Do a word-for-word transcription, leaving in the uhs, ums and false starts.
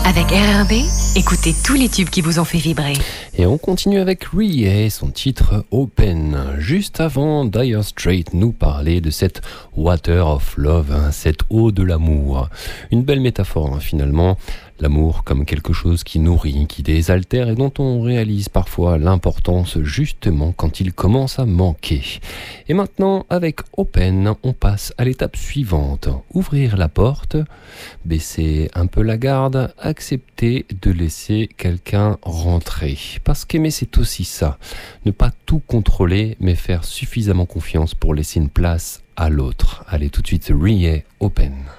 Avec R R B, écoutez tous les tubes qui vous ont fait vibrer. Et on continue avec Rie et son titre Open. Juste avant, Dire Straits nous parlait de cette Water of Love, hein, cette eau de l'amour. Une belle métaphore hein, finalement. L'amour comme quelque chose qui nourrit, qui désaltère et dont on réalise parfois l'importance justement quand il commence à manquer. Et maintenant, avec Open, on passe à l'étape suivante. Ouvrir la porte, baisser un peu la garde, accepter de laisser quelqu'un rentrer. Parce qu'aimer, c'est aussi ça. Ne pas tout contrôler, mais faire suffisamment confiance pour laisser une place à l'autre. Allez, tout de suite, Rie, Open.